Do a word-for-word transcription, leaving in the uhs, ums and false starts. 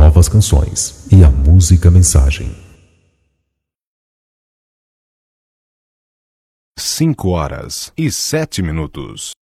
novas canções e a música mensagem. Cinco horas e sete minutos.